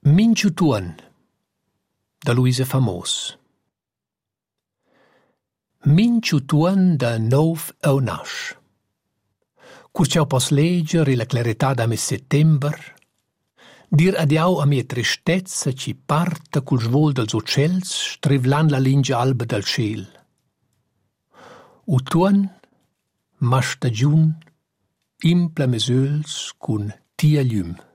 Minch'u tuon da Luisa Famos. Minch'u tuon da nouv eunasch. Cusciau pos leger e la clarità da mes settember, dir adiau a mia tristezza ci parta cul svol dels uccells strivlant la lingia alba del ciel. U tuon, ma stagiun, impla mes öls cun tia glium.